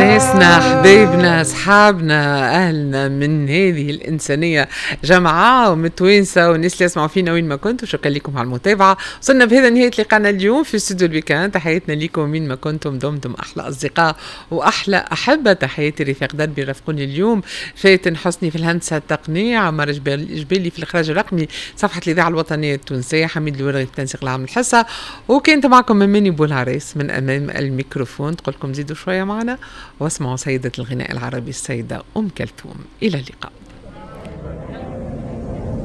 ناسنا حبايبنا أصحابنا أهلنا من هذه الإنسانية جمعاء ومتوانسة والناس اللي يسمعوا فينا وين ما كنتوا، شكرا لكم على المتابعة. وصلنا بهذا نهاية لقاءنا اليوم في استوديو الويكاند. تحياتنا لكم وين ما كنتم، دمتم أحلى أصدقاء وأحلى أحبة. تحياتي رفيق دربي رافقوني اليوم، فاتن حسني في الهندسة التقنية، عمر جبالي في الإخراج الرقمي، صفحة الإذاعة الوطنية التونسية، حميد الورغي في التنسيق العام الحصة، وكنت معكم ماني بولعريس من أمام الميكروفون. تقول لكم زيدوا شوية معنا واسمعوا سيدة الغناء العربي السيدة أم كلثوم. إلى اللقاء.